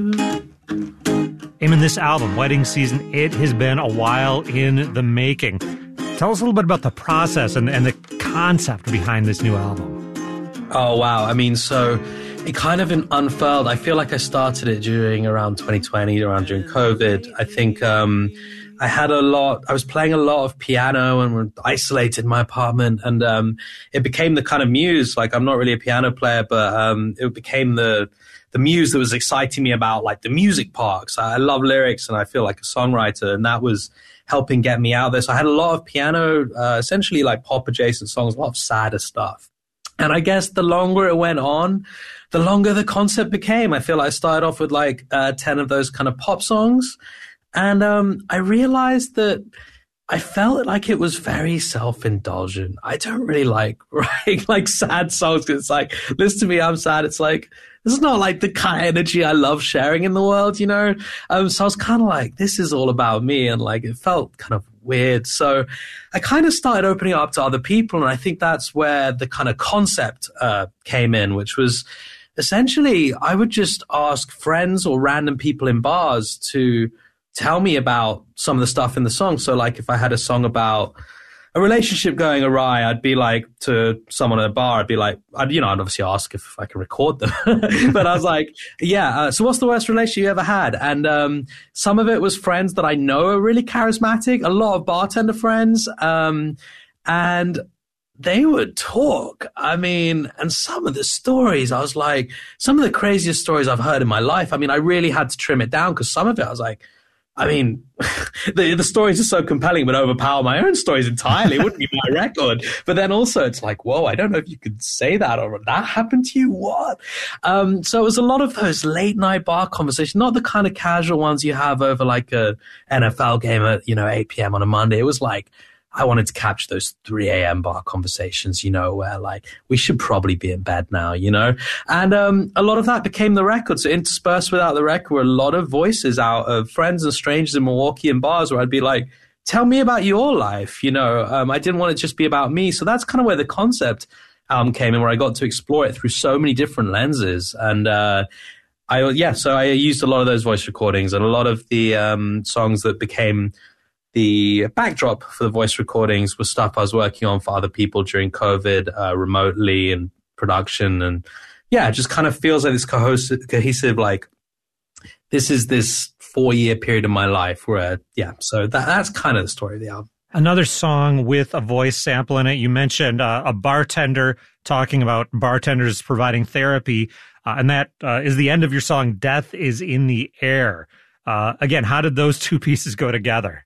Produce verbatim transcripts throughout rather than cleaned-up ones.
Eamon, this album, Wedding Season, it has been a while in the making. Tell us a little bit about the process and, and the concept behind this new album. Oh, wow. I mean, so it kind of unfurled. I feel like I started it during around twenty twenty, around during COVID. I think um, I had a lot, I was playing a lot of piano and we're isolated in my apartment. And um, it became the kind of muse. Like, I'm not really a piano player, but um, it became the the muse that was exciting me about like the music parts. I love lyrics and I feel like a songwriter, and that was helping get me out there. So I had a lot of piano, uh, essentially like pop adjacent songs, a lot of sadder stuff. And I guess the longer it went on, the longer the concept became. I feel like I started off with like uh, ten of those kind of pop songs. And um, I realized that I felt like it was very self-indulgent. I don't really like writing like sad songs. It's like, listen to me, I'm sad. It's like, this is not like the kind of energy I love sharing in the world, you know? Um, so I was kind of like, this is all about me. And like, it felt kind of weird. So I kind of started opening up to other people. And I think that's where the kind of concept uh, came in, which was essentially I would just ask friends or random people in bars to tell me about some of the stuff in the song. So like if I had a song about a relationship going awry, I'd be like to someone at a bar, I'd be like, I'd, you know, I'd obviously ask if I can record them. But I was like, yeah, uh, so what's the worst relationship you ever had? And um, some of it was friends that I know are really charismatic, a lot of bartender friends. Um, and they would talk. I mean, and some of the stories, I was like, some of the craziest stories I've heard in my life. I mean, I really had to trim it down because some of it I was like, I mean, the the stories are so compelling, but overpower my own stories entirely. It wouldn't be my record. But then also it's like, whoa, I don't know if you could say that or that happened to you. What? Um, so it was a lot of those late night bar conversations, not the kind of casual ones you have over like a N F L game at, you know, eight p.m. on a Monday. It was like, I wanted to capture those three a.m. bar conversations, you know, where like, we should probably be in bed now, you know? And um, a lot of that became the record. So interspersed without the record were a lot of voices out of friends and strangers in Milwaukee and bars where I'd be like, tell me about your life, you know? Um, I didn't want it to just be about me. So that's kind of where the concept album came in, where I got to explore it through so many different lenses. And uh, I, yeah, so I used a lot of those voice recordings and a lot of the um, songs that became the backdrop for the voice recordings was stuff I was working on for other people during COVID, uh, remotely and production. And yeah, it just kind of feels like this cohesive, cohesive, like this is this four year period of my life where, yeah, so that, that's kind of the story of the album. Another song with a voice sample in it. You mentioned uh, a bartender talking about bartenders providing therapy. Uh, and that uh, is the end of your song, Death is in the Air. Uh, again, how did those two pieces go together?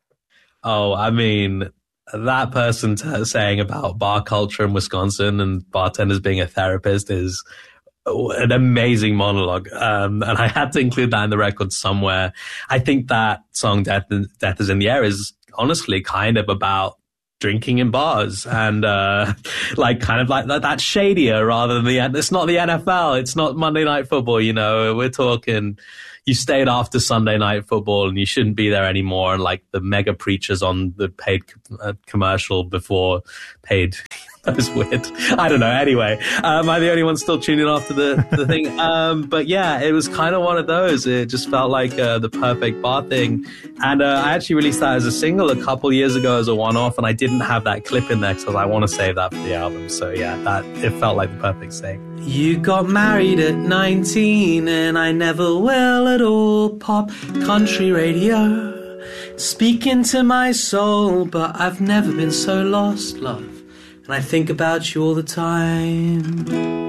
Oh, I mean, that person t- saying about bar culture in Wisconsin and bartenders being a therapist is an amazing monologue. Um, and I had to include that in the record somewhere. I think that song, Death, Death is in the Air, is honestly kind of about drinking in bars and uh, like kind of like that, that shadier rather than the, it's not the N F L. It's not Monday Night Football, you know, we're talking, you stayed after Sunday Night Football and you shouldn't be there anymore. And like the mega preachers on the paid uh, commercial before paid. That was weird. I don't know. Anyway, um, am I the only one still tuning after the, the thing? Um, but yeah, it was kind of one of those. It just felt like uh, the perfect bar thing. And uh, I actually released that as a single a couple years ago as a one-off, and I didn't have that clip in there because I want to save that for the album. So yeah, that it felt like the perfect thing. You got married at nineteen and I never will at all. Pop country radio, speaking to my soul, but I've never been so lost, love. And I think about you all the time.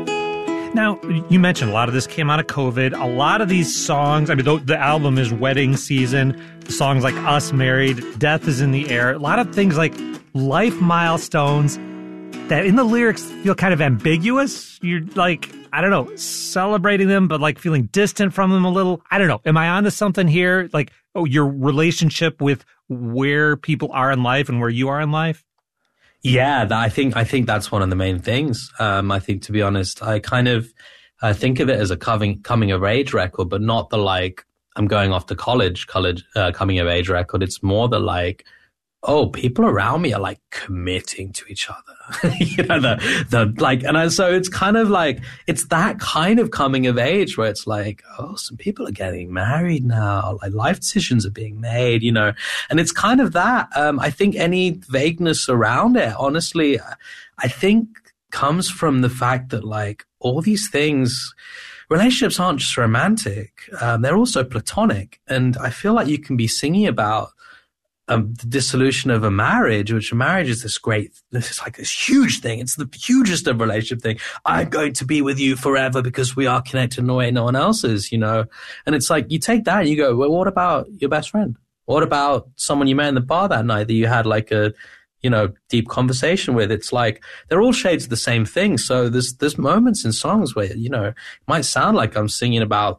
Now, you mentioned a lot of this came out of COVID. A lot of these songs, I mean, the, the album is Wedding Season. The songs like Us Married, Death is in the Air. A lot of things like life milestones that in the lyrics feel kind of ambiguous. You're like, I don't know, celebrating them, but like feeling distant from them a little. I don't know. Am I onto something here? Like, oh, your relationship with where people are in life and where you are in life? Yeah, I think I think that's one of the main things. Um, I think, to be honest, I kind of uh, think of it as a coming coming of age record, but not the like I'm going off to college, college uh, coming of age record. It's more the like, oh, people around me are like committing to each other, you know, the, the like, and I, so it's kind of like, it's that kind of coming of age where it's like, oh, some people are getting married now, like life decisions are being made, you know, and it's kind of that. Um, I think any vagueness around it, honestly, I think comes from the fact that like all these things, relationships aren't just romantic, um, they're also platonic. And I feel like you can be singing about um, the dissolution of a marriage, which a marriage is this great, this is like this huge thing. It's the hugest of relationship thing. I'm going to be with you forever because we are connected in a way no one else is, you know? And it's like, you take that and you go, well, what about your best friend? What about someone you met in the bar that night that you had like a, you know, deep conversation with? It's like, they're all shades of the same thing. So there's, there's moments in songs where, you know, it might sound like I'm singing about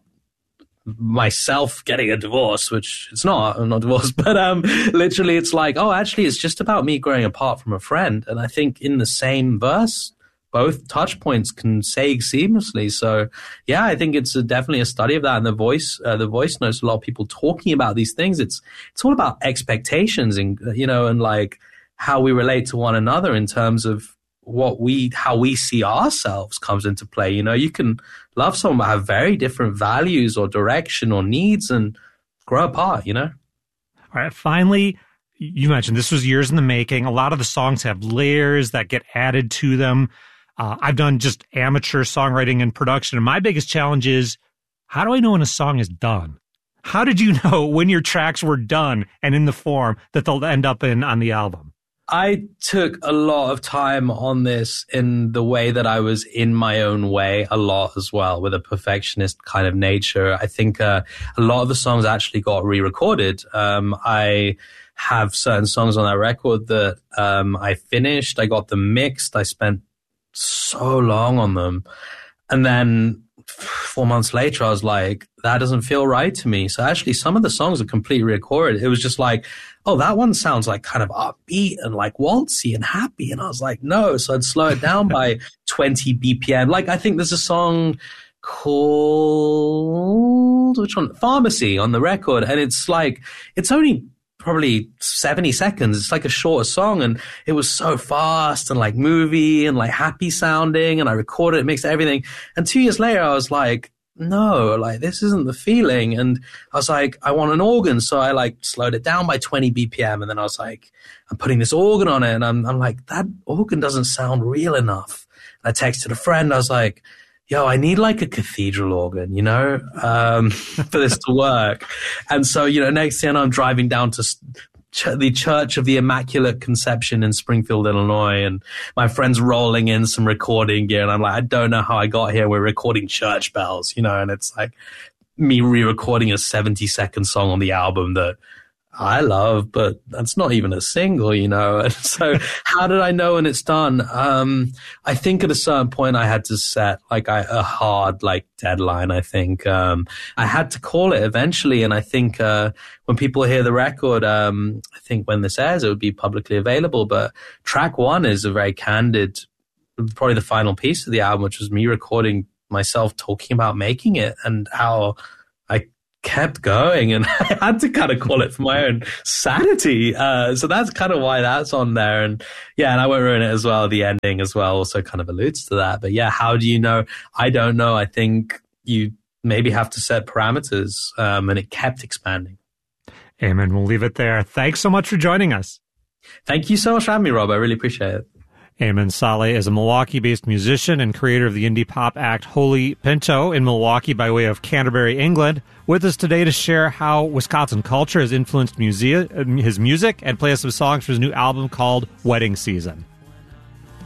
myself getting a divorce, which it's not, I'm not divorced, but, um, literally it's like, oh, actually it's just about me growing apart from a friend. And I think in the same verse, both touch points can say seamlessly. So yeah, I think it's a, definitely a study of that. And the voice, uh, the voice notes, a lot of people talking about these things. It's, it's all about expectations and, you know, and like, how we relate to one another in terms of what we, how we see ourselves comes into play. You know, you can love someone but have very different values or direction or needs and grow apart, you know? All right. Finally, you mentioned this was years in the making. A lot of the songs have layers that get added to them. Uh, I've done just amateur songwriting and production. And my biggest challenge is, how do I know when a song is done? How did you know when your tracks were done and in the form that they'll end up in on the album? I took a lot of time on this in the way that I was in my own way a lot as well, with a perfectionist kind of nature. I think uh, a lot of the songs actually got re-recorded. Um, I have certain songs on that record that um, I finished. I got them mixed. I spent so long on them. And then four months later, I was like, that doesn't feel right to me. So actually, some of the songs are completely recorded. It was just like, oh, that one sounds like kind of upbeat and like waltzy and happy. And I was like, no. So I'd slow it down by twenty B P M. Like, I think there's a song called, which one? Pharmacy on the record. And it's like, it's only probably seventy seconds. It's like a shorter song, and it was so fast and like movie and like happy sounding, and I recorded it, mixed everything. And two years later, I was like, no, like this isn't the feeling. And I was like, I want an organ. So I like slowed it down by twenty B P M. And then I was like, I'm putting this organ on it. And I'm, I'm like, that organ doesn't sound real enough. And I texted a friend. I was like, yo, I need like a cathedral organ, you know, um, for this to work. And so, you know, next thing I'm driving down to ch- the Church of the Immaculate Conception in Springfield, Illinois, and my friend's rolling in some recording gear. And I'm like, I don't know how I got here. We're recording church bells, you know, and it's like me re-recording a seventy second song on the album that I love, but that's not even a single, you know. And so how did I know when it's done? Um, I think at a certain point I had to set like I, a hard like deadline. I think, um, I had to call it eventually. And I think, uh, when people hear the record, um, I think when this airs, it would be publicly available. But track one is a very candid, probably the final piece of the album, which was me recording myself talking about making it and how I kept going, and I had to kind of call it for my own sanity. Uh, so that's kind of why that's on there. And yeah, and I won't ruin it as well. The ending as well also kind of alludes to that. But yeah, how do you know? I don't know. I think you maybe have to set parameters, um, and it kept expanding. Amen. We'll leave it there. Thanks so much for joining us. Thank you so much for having me, Rob. I really appreciate it. Eamon Saleh is a Milwaukee-based musician and creator of the indie pop act Holy Pinto in Milwaukee by way of Canterbury, England, with us today to share how Wisconsin culture has influenced musea- his music and play us some songs for his new album called Wedding Season.